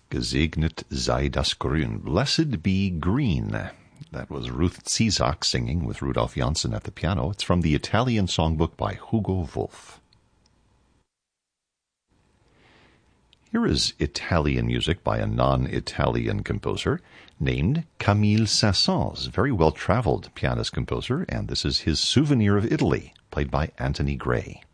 Gesegnet sei das Grün. Blessed be green. That was Ruth Zizak singing with Rudolf Janssen at the piano. It's from the Italian songbook by Hugo Wolf. Here is Italian music by a non-Italian composer named Camille Saint-Saëns, a very well-traveled pianist composer, and this is his Souvenir of Italy, played by Anthony Gray.